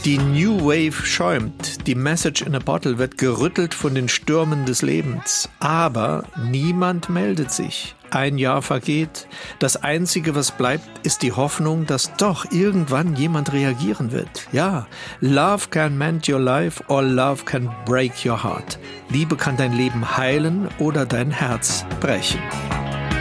Die New Wave schäumt, die Message in a Bottle wird gerüttelt von den Stürmen des Lebens. Aber niemand meldet sich. Ein Jahr vergeht. Das Einzige, was bleibt, ist die Hoffnung, dass doch irgendwann jemand reagieren wird. Ja, love can mend your life or love can break your heart. Liebe kann dein Leben heilen oder dein Herz brechen.